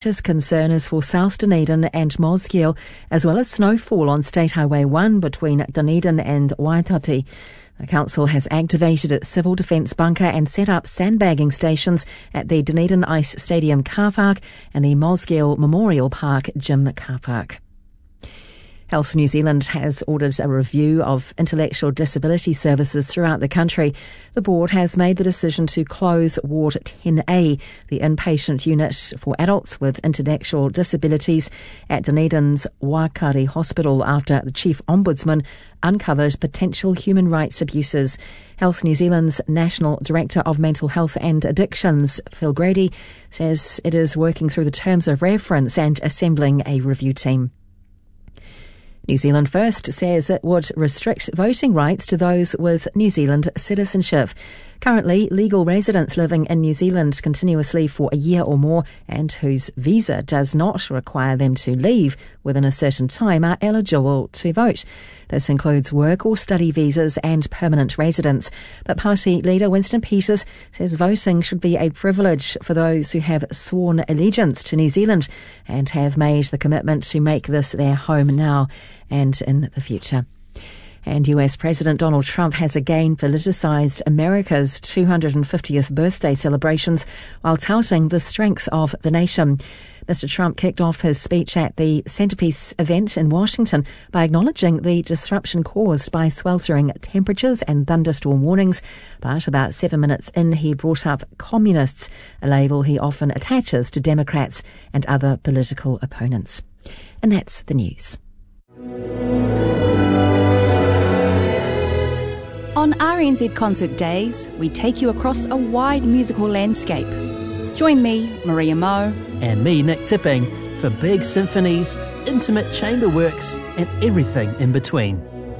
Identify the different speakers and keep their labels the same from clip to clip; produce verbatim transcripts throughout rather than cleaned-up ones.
Speaker 1: His concern is for South Dunedin and Mosgiel, as well as snowfall on State Highway one between Dunedin and Waitati. The council has activated its civil defence bunker and set up sandbagging stations at the Dunedin Ice Stadium car park and the Mosgiel Memorial Park gym car park. Health New Zealand has ordered a review of intellectual disability services throughout the country. The board has made the decision to close Ward ten A, the inpatient unit for adults with intellectual disabilities at Dunedin's Waikari Hospital after the Chief Ombudsman uncovered potential human rights abuses. Health New Zealand's National Director of Mental Health and Addictions, Phil Grady, says it is working through the terms of reference and assembling a review team. New Zealand First says it would restrict voting rights to those with New Zealand citizenship. Currently, legal residents living in New Zealand continuously for a year or more and whose visa does not require them to leave within a certain time are eligible to vote. This includes work or study visas and permanent residents. But party leader Winston Peters says voting should be a privilege for those who have sworn allegiance to New Zealand and have made the commitment to make this their home now and in the future. And U S President Donald Trump has again politicised America's two hundred fiftieth birthday celebrations while touting the strength of the nation. Mister Trump kicked off his speech at the Centerpiece event in Washington by acknowledging the disruption caused by sweltering temperatures and thunderstorm warnings. But about seven minutes in, he brought up communists, a label he often attaches to Democrats and other political opponents. And that's the news.
Speaker 2: On R N Z Concert Days, we take you across a wide musical landscape. Join me, Maria Moe,
Speaker 3: and me, Nick Tipping, for big symphonies, intimate chamber works, and everything in between.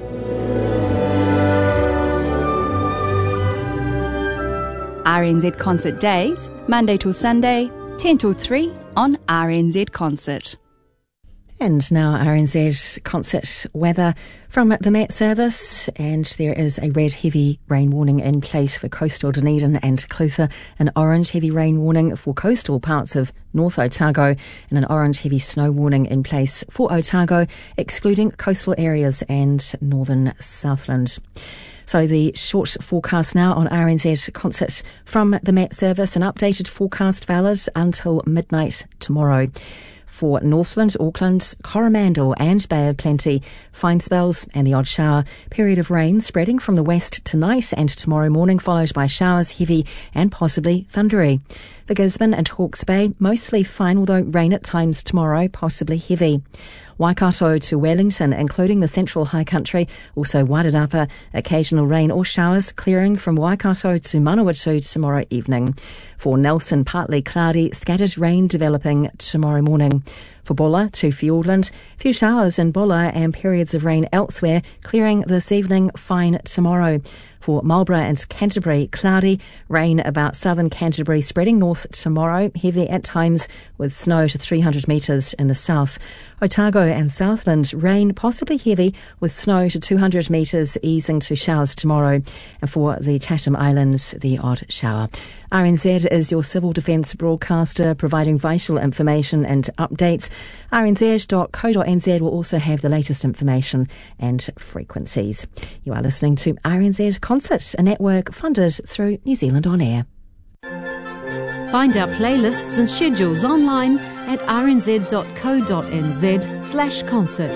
Speaker 2: R N Z Concert Days, Monday till Sunday, ten till three on R N Z Concert.
Speaker 1: And now R N Z concert weather from the Met Service, and there is a red heavy rain warning in place for coastal Dunedin and Clutha, an orange heavy rain warning for coastal parts of North Otago, and an orange heavy snow warning in place for Otago, excluding coastal areas and northern Southland. So the short forecast now on R N Z concert from the Met Service, an updated forecast valid until midnight tomorrow. For Northland, Auckland, Coromandel and Bay of Plenty, fine spells and the odd shower. Period of rain spreading from the west tonight and tomorrow morning, followed by showers, heavy and possibly thundery. For Gisborne and Hawke's Bay, mostly fine, although rain at times tomorrow, possibly heavy. Waikato to Wellington, including the central high country, also Wairarapa, occasional rain or showers, clearing from Waikato to Manawatu tomorrow evening. For Nelson, partly cloudy, scattered rain developing tomorrow morning. For Bulla to Fiordland, few showers in Bulla and periods of rain elsewhere, clearing this evening, fine tomorrow. For Marlborough and Canterbury, cloudy, rain about southern Canterbury, spreading north tomorrow, heavy at times with snow to three hundred metres in the south. Otago and Southland, rain possibly heavy with snow to two hundred metres, easing to showers tomorrow. And for the Chatham Islands, the odd shower. R N Z is your civil defence broadcaster, providing vital information and updates. R N Z dot co dot N Z will also have the latest information and frequencies. You are listening to R N Z Concert, a network funded through New Zealand On Air.
Speaker 4: Find our playlists and schedules online at r n z dot co dot n z slash concert.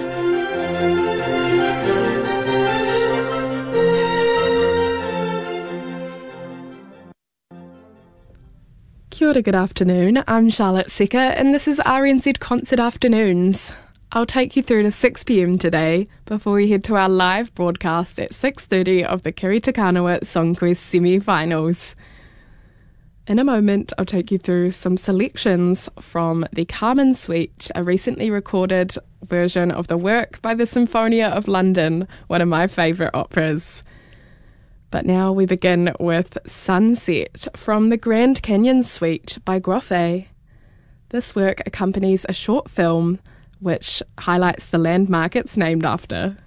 Speaker 5: Kia ora, good afternoon. I'm Charlotte Secker and this is R N Z Concert Afternoons. I'll take you through to six p m today before we head to our live broadcast at six thirty of the Kiri Te Kanawa Song Quiz semi-finals. In a moment, I'll take you through some selections from the Carmen Suite, a recently recorded version of the work by the Symphonia of London, one of my favourite operas. But now we begin with Sunset from the Grand Canyon Suite by Grofé. This work accompanies a short film which highlights the landmark it's named after.